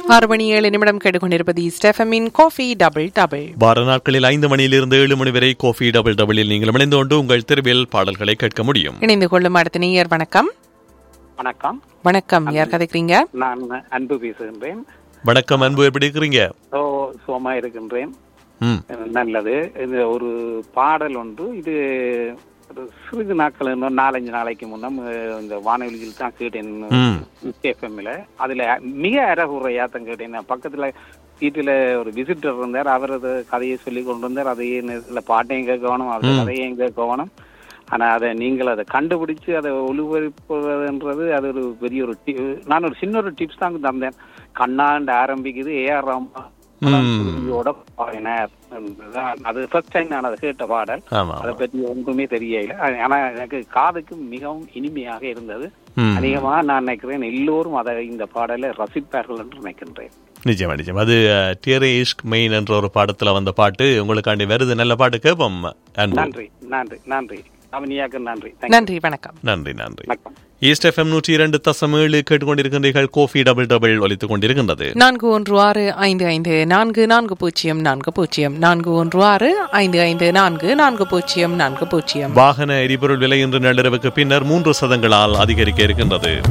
6 மணி 7 நிமிடம் கேட்டுக்கொண்டிருப்பது ஸ்டெஃபமின் coffee double double. வார நாட்களில் 5 மணியிலிருந்து 7 மணி வரை காஃபி டபுள் டபுளில் நீங்கள் இணைந்து கொண்டு உங்கள் தெருவில் பாடல்களை கேட்க முடியும். இணைந்து கொள்ளும் அடுத்த நேயர் வணக்கம். வணக்கம். வணக்கம், யார் கதைக்கிறீங்க? நான் அன்பு பேசுகின்றேன். வணக்கம் அன்பு, எப்படி இருக்கிறீங்க? சுகமா இருக்கின்றேன். நல்லது. இது ஒரு பாடல் ஒன்று. இது சிறிது நாட்கள் 4-5 நாளைக்கு முன்னம் இந்த வானொலியில் தான் கேட்டேன் எஃப்எம்ல. அதுல மிக அறகுறையாத்தான் கேட்டேன். பக்கத்துல வீட்டுல ஒரு விசிட்டர் இருந்தார். அவரது கதையை சொல்லி கொண்டு வந்தார். அதையே பாட்டையும் கேட்கணும், அவரது கதையையும் கேட்கணும். ஆனா அதை நீங்கள் அதை கண்டுபிடிச்சு அதை ஒளிபரப்புறதுன்றது அது ஒரு பெரிய ஒரு நான் ஒரு சின்ன ஒரு டிப்ஸ் தான் தந்தேன். கண்ணாண்டு ஆரம்பிக்குது ஏஆர் ரஹ்மான் அது ஃபர்ஸ்ட் டைம் நான் அதை கேட்ட பாடல். அதை பற்றி ஒன்றுமே தெரியல. ஆனா எனக்கு காதுக்கு மிகவும் இனிமையாக இருந்தது. அதிகமாக நான் நினைக்கிறேன் எல்லோரும் அதை இந்த பாடலை ரசிப்பார்கள் என்று நினைக்கின்றேன். நிச்சயமா நிச்சயம். அது டியரே இஷ்க் மெயின் என்ற ஒரு பாடத்துல வந்த பாட்டு உங்களுக்காண்டி வருது. நல்ல பாட்டு கேட்போம். நன்றி நன்றி நன்றி. அவனியாக்கு நன்றி. நன்றி, வணக்கம். நன்றி நன்றி. ஈஸ்ட் எஃப்எம் 102.7 கேட்டுக்கொண்டிருக்கின்றீர்கள். காஃபி டபுள் டபுள் ஒலித்துக் கொண்டிருக்கின்றது. 4165544040 4165544040. வாகன எரிபொருள் விலை இன்று நள்ளிரவுக்கு பின்னர் 3 சதங்களால் அதிகரிக்க இருக்கின்றது.